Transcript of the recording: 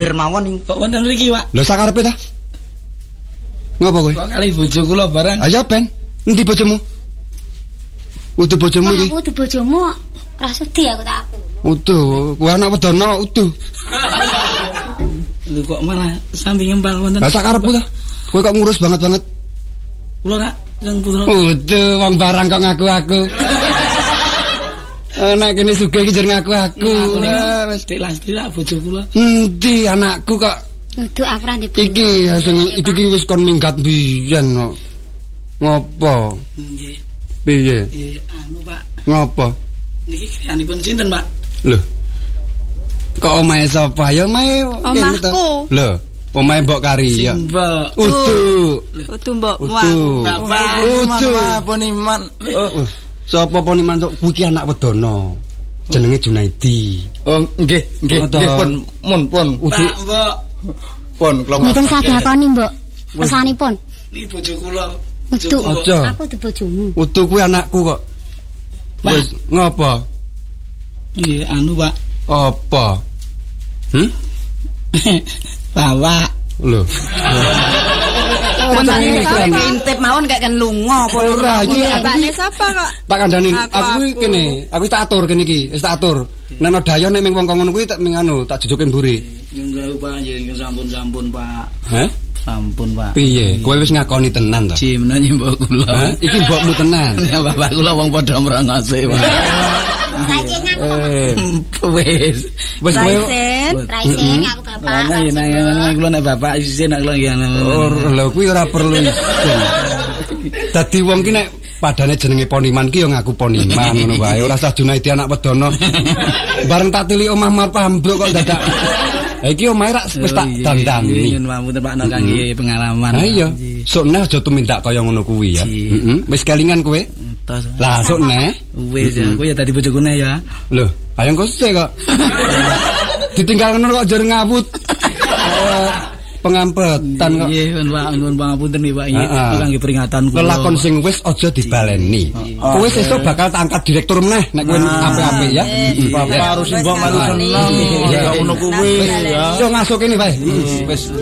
pinggir mawon kok wonten mriki, Pak. Lho sakarepe ta? Ngopo kowe? Kok kali bojo kula barang. Ayo Ben, endi bojomu? Utuh bojomu iki. Aku utuh bojomu. Ora sudi aku tak aku. Utuh, kuwi anak wedono utuh. Lho kok malah sambil ngempal wonten. Lah sakarepmu ta? Kowe kok ngurus banget. Kula nak yang putra. Utuh, wong barang kok ngaku-aku. Anak kene sugih iki jeneng ngaku-aku. Wis dilas-dilas bojo kula. Endi anakku kok Utuh aku ra ndek. Iki wis kon minggat biyen kok. Ngopo? Nggih. Piye? Anu, Pak. Ngopo? Niki kriyanipun sinten, Pak? Lho. Kok omahe sapa? Ya omahe kene to. Lho, omahe Mbok Kari ya. Mbok. Utuh. Utuh Mbok. Bapak. Utuh. Poniman. Sapa Poniman tok kuwi anak wedono. Jenenge Junaidi. Oh, nggih, pun. Utuh. Mbok. Pun kula Mboten sadakoni, Mbok. Pesanipun. Niki bojo kula. Utuh. Aja. Aku utuh bojomu. Utuh kuwi anakku kok. Wis ngopo? Nggih, anu, Pak. Apa? Bapak. Lho. Intip mawon kayak kan lunga apa ora iki bapakne sapa kok? Pak Kandani, aku kuwi kene, aku tak atur kene iki, wis tak atur. Nek ana dayon nek ming wong ngono kuwi tak ming anu, tak jujuke mburi. Enggak, Pak, njenengan sampun-sampun, Pak. Hah? Sampun, Pak. Piye? Kowe wis ngakoni tenan to? Ji menanya mbok kula. Hah? Iki mbokmu tenan. Ya bapak kula wong padha mrangose, Pak. Saiki ngaku. Wis. Wis kowe Raisen aku bapak. Ana yen nang kula nek bapak isin nek kula nggih. lho kuwi ora perlu isin. Dadi wong ki nek padane jenenge Poniman ki ya ngaku Poniman ngono wae. Ora usah Junaidi anak wedono. Bareng tak tilik omah mar pambruk kok dadak. Ha iki omahe rak wis tak dandani. Nyun pamunten Pak nek kangge pengalaman. Ha iya. Sok neh aja tumindak kaya ngono kuwi ya. Heeh. Wis kelingan kowe? Lah sok neh. Wis ya, kowe ya dadi bojoku neh ya. Lho, ayo kose kok. Ditinggal ngono kok jare ngawut. Pengampetan kok. Nggih, nyun pangapunten nih Pak. Iki kangge peringatan kula. Lelakon sing wis aja dibaleni. Kowe sesuk bakal tak angkat direktur meneh nek kowe apik-apik ya. Bapak harus mbok malu seneng. Ya ngono kuwi ya. Yo ngasuk kene wae. Wis